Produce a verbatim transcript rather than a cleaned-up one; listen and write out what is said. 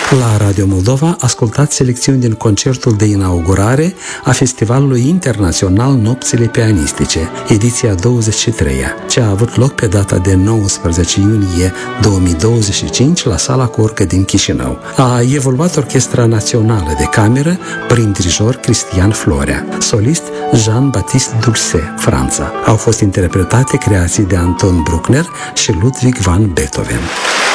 La Radio Moldova ascultați selecțiuni din concertul de inaugurare a Festivalului Internațional Nopțile Pianistice, ediția douăzeci și treia, ce a avut loc pe data de nouăsprezece iunie două mii douăzeci și cinci la Sala Corcă din Chișinău. A evoluat Orchestra Națională de Cameră, prim dirijor Cristian Florea, solist Jean-Baptiste Dulce, Franța. Au fost interpretate creații de Anton Bruckner și Ludwig van Beethoven.